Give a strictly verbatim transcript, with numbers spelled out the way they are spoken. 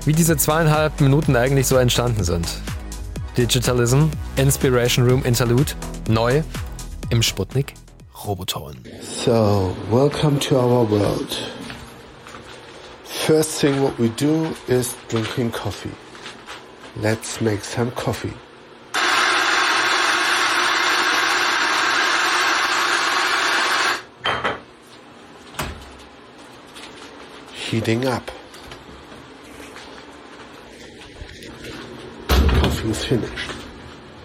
wie diese zweieinhalb Minuten eigentlich so entstanden sind. Digitalism, Inspiration Room Interlude, neu im Sputnik Roboton. So, welcome to our world. First thing what we do is drinking coffee. Let's make some coffee. Heating up. Coffee is finished.